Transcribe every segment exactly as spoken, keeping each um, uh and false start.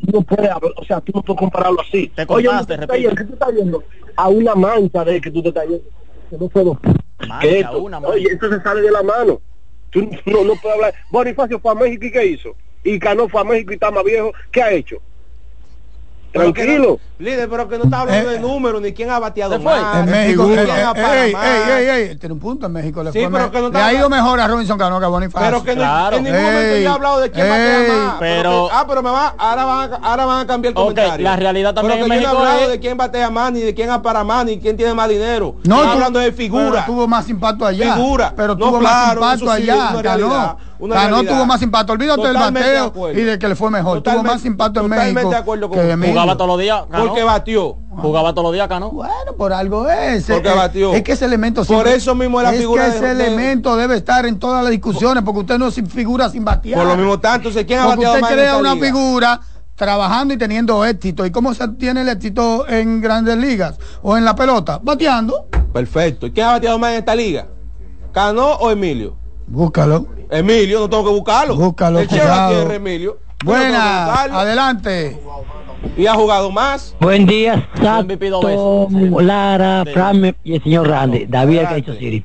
no puedes, o sea, tú no puedes compararlo así. Te Oye, contaste, ¿qué tú estás viendo? A una mancha de que tú te estás viendo. Que no puedo. ¿Qué esto? Una mancha. Oye, esto se sale de la mano. Tú no, no puedes hablar. Bonifacio fue a México y ¿qué hizo? Y Cano fue a México y está más viejo. ¿Qué ha hecho? Tranquilo. No, líder, pero que no está hablando eh, de números ni quién ha bateado más. En México, quién eh, ha ey, más. ey, ey, ey, tiene un punto en México. Le, sí, fue pero que no le ha ido mejor a Robinson Cano que a Bonifacio. Pero que claro. no, en ningún momento yo he hablado de quién batea más. Pero, pero que, ah, pero me va, ahora van a, ahora van a cambiar el okay, comentario. La realidad también pero en que México yo no he hablado es... de quién batea más, ni de quién apara más, ni quién tiene más dinero. No, estoy hablando de figura. Pero tuvo más impacto allá. Figura. Pero no, tuvo claro, más impacto sí, allá. Cano. Cano tuvo más impacto. Olvídate del bateo y de que le fue mejor. Tuvo más impacto en México. Totalmente de acuerdo con que jugaba todos los días. Porque batió. Jugaba todos los días, Cano. Bueno, por algo es. Porque batió. Es que ese elemento siempre, por eso mismo la es figura que ese de, elemento de... debe estar en todas las discusiones, porque usted no sin figura sin batear. Por lo mismo tanto, ¿quién ha porque bateado usted más crea en una liga? figura trabajando y teniendo éxito. ¿Y cómo se obtiene el éxito en grandes ligas o en la pelota? Bateando. Perfecto. ¿Y quién ha bateado más en esta liga? ¿Cano o Emilio? Búscalo. Emilio, no tengo que buscarlo. Búscalo. El Chero la tierra, Emilio. Buena, adelante. Y ha jugado más. Buen día, Sato, Lara, Fran y el señor Randy, David que ha hecho Siri.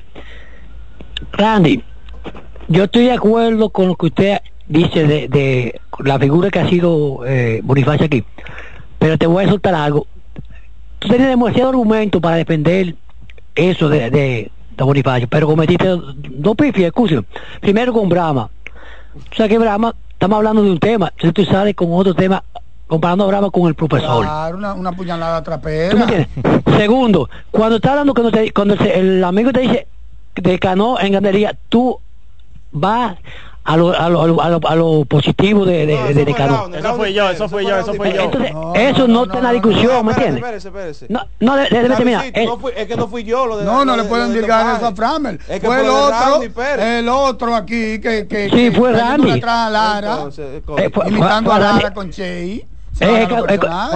Randy, yo estoy de acuerdo con lo que usted dice de, de la figura que ha sido eh, Bonifacio aquí, pero te voy a soltar algo. Tú tienes demasiado argumento para defender eso de, de, de Bonifacio, pero cometiste dos pifias, excusa. Primero con Brahma. O sea que Brahma, estamos hablando de un tema, entonces tú sales con otro tema comparando a Brahma con el profesor. Claro, una, una puñalada trapera. ¿Tú me entiendes? Segundo, cuando está hablando, cuando, te, cuando el, el amigo te dice de Cano en ganadería, tú vas a lo, a lo, a lo, a lo, a lo positivo de, de, no, de, de Cano. Eso fui yo, eso fui yo, eso fui yo. Entonces, no, eso no, no está en la discusión, no, ¿me entiendes? Espérese, espérese. No, no, debe, debe terminar. No fui, es que no fui yo lo de No, no lo le pueden dirgar eso a Framel. Es que fue el otro, el otro aquí que, que, sí, que fue Randy. Atrás a Lara, entonces, eh, fue, imitando fue, a Lara Randy. Con Chey. Eh, eh,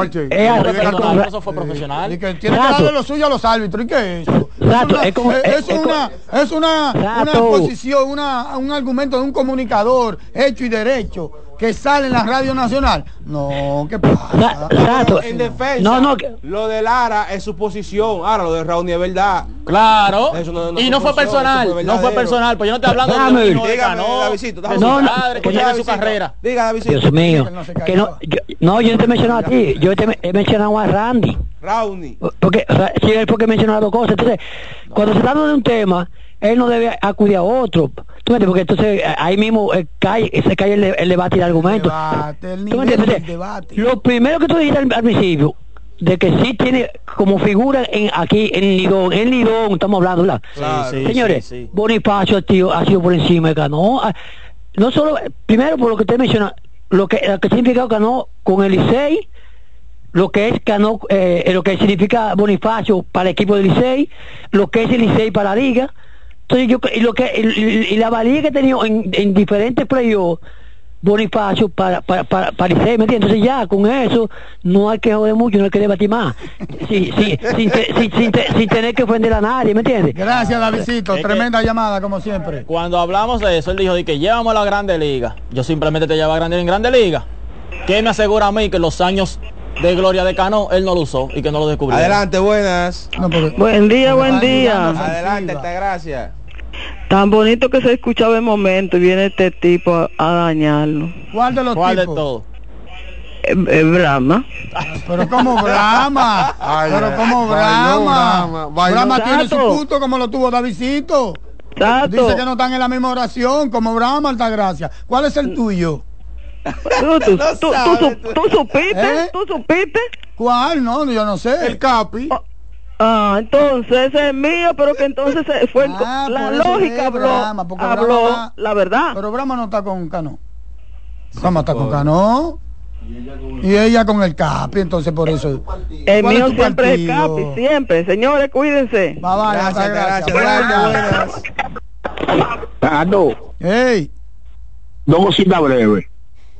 eso fue profesional. Y que tiene que darle lo suyo a los árbitros. ¿Y qué es eso? Rato, es una, es, es, es una, es una, una posición, una, un argumento de un comunicador hecho y derecho que sale en la radio nacional. No, ¿qué pasa? Rato, en defensa, no, no, que... lo de Lara es su posición. Ahora lo de Raúl es verdad. Claro. No, no y no fue personal, fue no fue personal, pues yo no estoy hablando Dame, de lo dígame, no, Davidito, de su no, padre, que tiene su carrera. Diga, Davidito. Dios mío. Que no, yo, no, yo no te he mencionado a ti, yo te he mencionado a Randy. Randy. Porque si él porque mencionó dos cosas. Entonces, cuando se trata de un tema, él no debe acudir a otro. ¿Tú me entiendes? Porque entonces ahí mismo eh, cae, se cae el, el debate y el argumento. Debate, el ¿Tú me entiendes? Del debate. Lo primero que tú dijiste al, al principio, de que sí tiene como figura en aquí en Lidón, en Lidón estamos hablando, ¿verdad? Claro, sí, señores, sí, sí. Bonifacio tío, ha sido por encima de Cano. No solo, primero por lo que usted menciona, lo que, lo que significa Cano con el Licey, lo que es Cano, eh, lo que significa Bonifacio para el equipo del Licey, lo que es el Licey para la liga. Entonces yo y lo que y, y la valía que he tenido en, en diferentes playoffs Bonifacio para para para, para Licey, ¿me entiendes? Entonces ya con eso no hay que joder mucho, no hay que debatir más. Sí, sí, sin, te, sin, sin, te, sin tener que ofender a nadie, ¿me entiendes? Gracias, Davidito, tremenda llamada como siempre. Cuando hablamos de eso, él dijo de que llevamos a la Grande Liga. Yo simplemente te llevo a Grande en Grande Liga. ¿Quién me asegura a mí que los años de gloria de Cano él no lo usó y que no lo descubrió? Adelante, buenas. No, porque, buen día, buen día. Adelante, esta gracias. Tan bonito que se escuchaba el momento y viene este tipo a, a dañarlo. ¿Cuál de los ¿Cuál tipos? de todos? Eh, eh, Brahma. Pero como Brahma. Ay, pero ay, como bailó Brahma. Brahma, Brahma tiene su Tato. punto como lo tuvo Davidito. Tato. Dice que no están en la misma oración como Brahma, Altagracia. ¿Cuál es el tuyo? ¿Tú, tú, No tú, sabe, tú, tú. tú supiste? ¿Eh? ¿Tú supiste? ¿Cuál? No, yo no sé. El Capi. Oh, ah, entonces ese es mío, pero que entonces eh, fue Ah, la por eso lógica es habló, Brahma, porque habló Brahma va- la verdad. Pero Brahma no está con Cano. Brahma está con Cano. Y ella con el Capi, entonces por eso. El ¿Cuál mío es tu siempre es partido? Capi, siempre. Señores, cuídense. Bye, bye, Gracias, hasta gracias. Buenas. Buenas. Tato, Hey, dos cositas breves.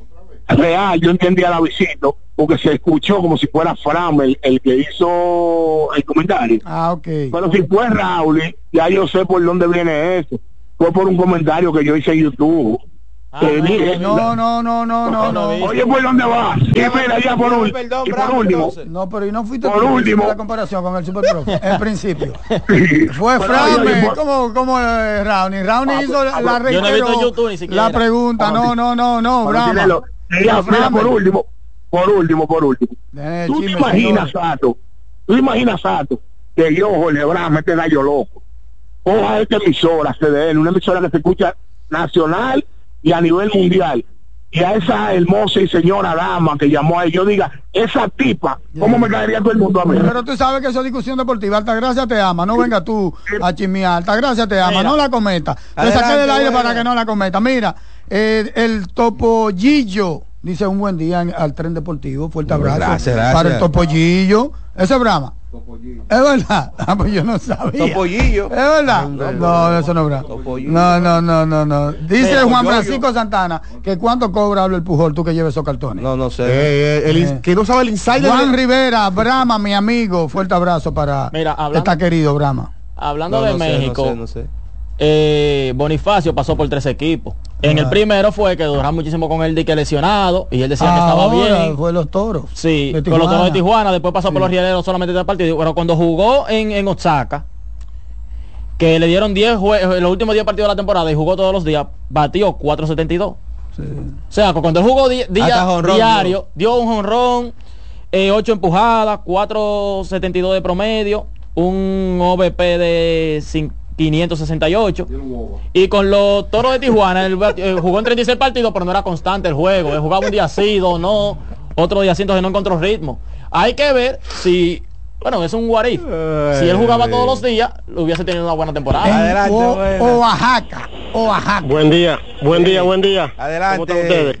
Real, yo entendí a Davidito porque se escuchó como si fuera Fram el, el que hizo el comentario. ah, ok. Pero si fue Raúl, ya yo sé por dónde viene eso. Fue por un comentario que yo hice en YouTube. Ah, te dije, no, no, no, no, no, no. Oye, ¿por dónde vas? Y mira, ya por, un, perdón, y por último. No, pero y no fuiste por tú último la comparación con el Superprofe, en principio. Sí. Fue Frame, ¿cómo, cómo eh, Rauni? Rauni ah, hizo ah, la reiteró, no YouTube, ni la pregunta, no, no, no, no, Brahma. Mira, mira, por último, por último, por último. Eh, ¿Tú te imaginas, Sato? ¿Tú imaginas, Sato, que yo, Jorge Brahma, este gallo loco, coja esta emisora, C D N, una emisora que se escucha nacional y a nivel mundial, y a esa hermosa y señora dama que llamó a él, yo diga, esa tipa, ¿cómo me caería todo el mundo a mí? Pero tú sabes que eso es discusión deportiva. Altagracia te ama, no venga tú a chismear. Altagracia te ama, mira, no la cometa. Te saqué del aire para que no la cometa. Mira, eh, el Topollillo dice un buen día al Tren Deportivo, fuerte abrazo. Gracias, gracias. Para el Topollillo, ese es Brahma. Topollillo. Es verdad. Ah, pues yo no sabía. Topollillo. Es verdad. No, no, eso no es Brahma. No, no, no, no, no. Dice Pero, Juan Francisco yo, yo. Santana que cuánto cobra el Pujol, tú que lleves esos cartones. No, no sé. Eh, el, eh. Que no sabe el insider. Juan de... Rivera, Brahma, mi amigo, fuerte abrazo para Mira, hablando, está querido Brahma. Hablando no, de no México. Sé, no sé, no sé. Eh, Bonifacio pasó por tres equipos. En ah. el primero fue que duró muchísimo con el dique lesionado y él decía ah, que estaba bien. Fue los Toros. Sí, con los Toros de Tijuana. Después pasó sí. por los Rieleros solamente tres partidos. Pero cuando jugó en, en Osaka, que le dieron diez juegos, los últimos diez partidos de la temporada y jugó todos los días, batió cuatro setenta y dos. Sí. O sea, cuando él jugó di día, jonrón, diario, ¿no? Dio un jonrón, eh, ocho empujadas, cuatro setenta y dos de promedio, un O V P de cinco. quinientos sesenta y ocho y con los Toros de Tijuana él, eh, jugó en treinta y seis partidos, pero no era constante el juego. Él jugaba un día sí, dos no, otro día sí, entonces no encontró ritmo. Hay que ver si, bueno, es un what if. Si él jugaba todos los días, hubiese tenido una buena temporada. Adelante, o, buena. Oaxaca, Oaxaca. Buen día, buen día, buen día. Adelante. ¿Cómo están ustedes?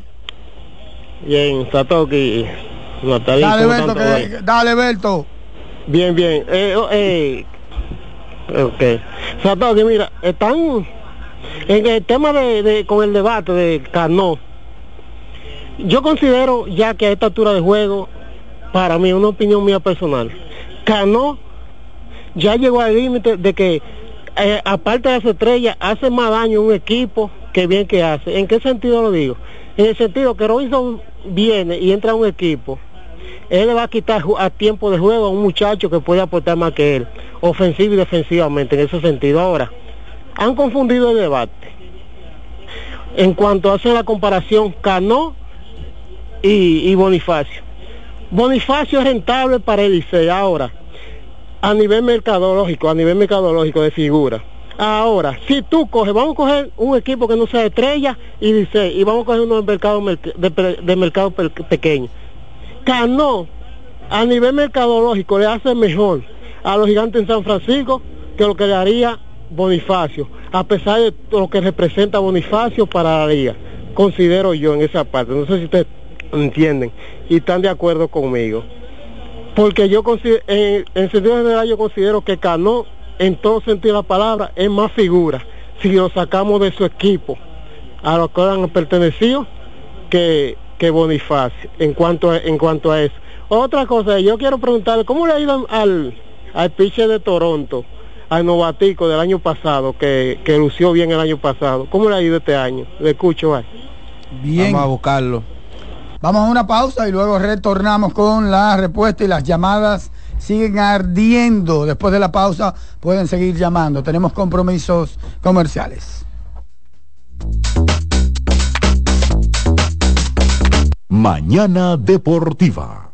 Bien, Satoki, Natalia. Dale, Berto, que, dale, Berto. Bien, bien. Eh, eh, Ok, Satoki, mira, están en el tema de, de con el debate de Cano. Yo considero ya que a esta altura de juego, para mí, una opinión mía personal, Cano ya llegó al límite de que eh, aparte de las estrellas hace más daño a un equipo que bien que hace. ¿En qué sentido lo digo? En el sentido que Robinson viene y entra a un equipo, él le va a quitar a tiempo de juego a un muchacho que puede aportar más que él, ofensivo y defensivamente, en ese sentido. Ahora, han confundido el debate en cuanto a hacer la comparación Cano y, y Bonifacio. Bonifacio es rentable para el Licey ahora, a nivel mercadológico, a nivel mercadológico de figura. Ahora, si tú coges, vamos a coger un equipo que no sea estrella y Licey, y vamos a coger uno de mercado, de, de mercado pequeño. Cano, a nivel mercadológico, le hace mejor a los Gigantes en San Francisco que lo que le haría Bonifacio, a pesar de lo que representa Bonifacio para la liga, considero yo en esa parte. No sé si ustedes entienden y están de acuerdo conmigo, porque yo considero, en, en sentido general, yo considero que Cano, en todo sentido de la palabra, es más figura si lo sacamos de su equipo a lo que han pertenecido que que Bonifacio, en cuanto a, en cuanto a eso. Otra cosa, yo quiero preguntarle, ¿cómo le ha ido al, al pitcher de Toronto, al novatico del año pasado, que, que lució bien el año pasado? ¿Cómo le ha ido este año? Le escucho ahí. Bien. Vamos a buscarlo. Vamos a una pausa y luego retornamos con la respuesta, y las llamadas siguen ardiendo. Después de la pausa pueden seguir llamando. Tenemos compromisos comerciales. Mañana Deportiva.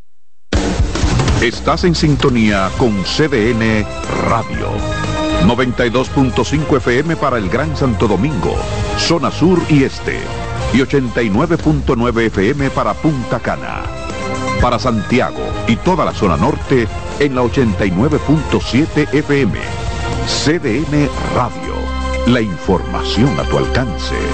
Estás en sintonía con C D N Radio. noventa y dos punto cinco F M para el Gran Santo Domingo, zona sur y este. Y ochenta y nueve punto nueve F M para Punta Cana. Para Santiago y toda la zona norte en la ochenta y nueve punto siete F M. C D N Radio. La información a tu alcance.